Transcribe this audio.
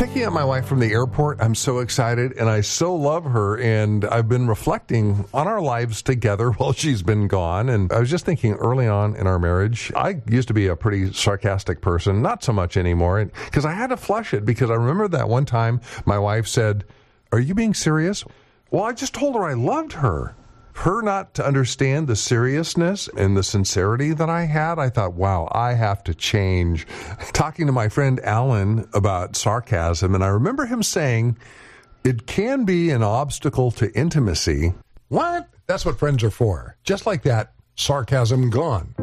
Picking up my wife from the airport, I'm so excited, and I so love her, and I've been reflecting on our lives together while she's been gone, and I was just thinking early on in our marriage, I used to be a pretty sarcastic person, not so much anymore, because I had to flush it, because I remember that one time my wife said, "Are you being serious?" Well, I just told her I loved her. Her not to understand the seriousness and the sincerity that I had, I thought, wow, I have to change. Talking to my friend Alan about sarcasm, and I remember him saying, it can be an obstacle to intimacy. What? That's what friends are for. Just like that, sarcasm gone.